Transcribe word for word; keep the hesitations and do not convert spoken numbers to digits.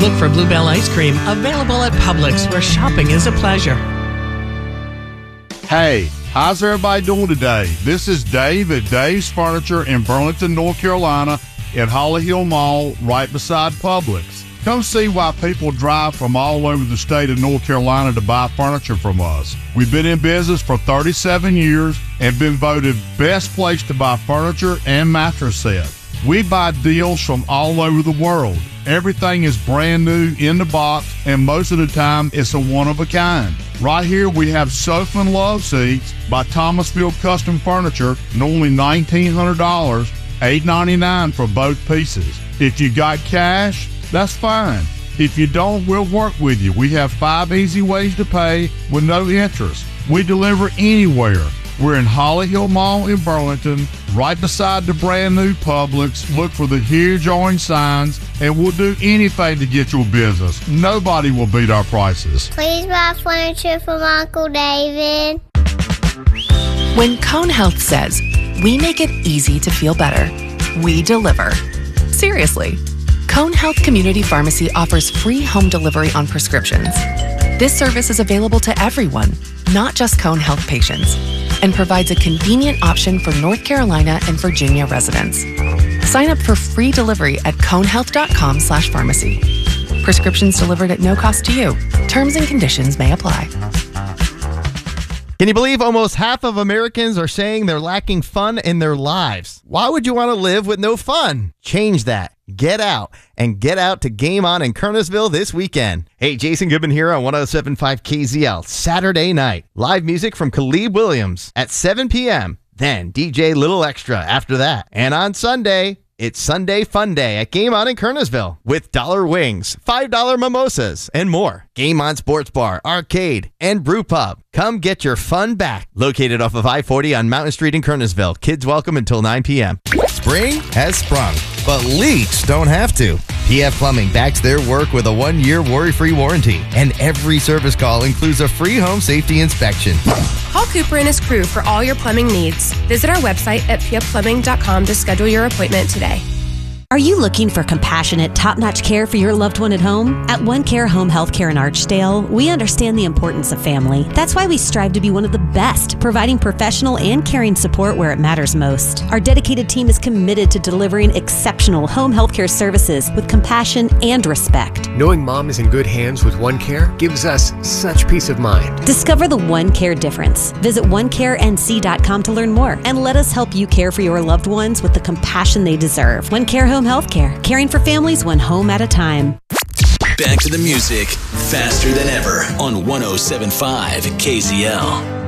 Look for Bluebell Ice Cream, available at Publix, where shopping is a pleasure. Hey, how's everybody doing today? This is Dave at Dave's Furniture in Burlington, North Carolina at Holly Hill Mall right beside Publix. Come see why people drive from all over the state of North Carolina to buy furniture from us. We've been in business for thirty-seven years and been voted best place to buy furniture and mattress sets. We buy deals from all over the world. Everything is brand new in the box, and most of the time it's a one of a kind. Right here we have sofa and love seats by Thomasville Custom Furniture, and only nineteen hundred dollars, eight ninety-nine for both pieces. If you got cash, that's fine. If you don't, we'll work with you. We have five easy ways to pay with no interest. We deliver anywhere. We're in Holly Hill Mall in Burlington, right beside the brand new Publix. Look for the huge orange signs, and we'll do anything to get your business. Nobody will beat our prices. Please buy furniture from Uncle David. When Cone Health says, we make it easy to feel better, we deliver. Seriously. Cone Health Community Pharmacy offers free home delivery on prescriptions. This service is available to everyone, not just Cone Health patients, and provides a convenient option for North Carolina and Virginia residents. Sign up for free delivery at conehealth.com slash pharmacy. Prescriptions delivered at no cost to you. Terms and conditions may apply. Can you believe almost half of Americans are saying they're lacking fun in their lives? Why would you want to live with no fun? Change that. Get out and get out to Game On in Kernersville this weekend. Hey, Jason Goodman here on one oh seven point five K Z L. Saturday night, live music from Khalid Williams at seven p.m. Then D J Little Extra after that. And on Sunday, it's Sunday Fun Day at Game On in Kernersville with dollar wings, five dollar mimosas, and more. Game On Sports Bar, Arcade, and Brew Pub. Come get your fun back. Located off of I forty on Mountain Street in Kernersville. Kids welcome until nine p.m. Spring has sprung, but leaks don't have to. P F Plumbing backs their work with a one-year worry-free warranty, and every service call includes a free home safety inspection. Call Cooper and his crew for all your plumbing needs. Visit our website at p f plumbing dot com to schedule your appointment today. Are you looking for compassionate, top-notch care for your loved one at home? At One Care Home Healthcare in Archdale, we understand the importance of family. That's why we strive to be one of the best, providing professional and caring support where it matters most. Our dedicated team is committed to delivering exceptional home healthcare services with compassion and respect. Knowing Mom is in good hands with One Care gives us such peace of mind. Discover the One Care difference. Visit one care n c dot com to learn more, and let us help you care for your loved ones with the compassion they deserve. One Care Home Healthcare, caring for families one home at a time. Back to the music, faster than ever on one oh seven point five K Z L.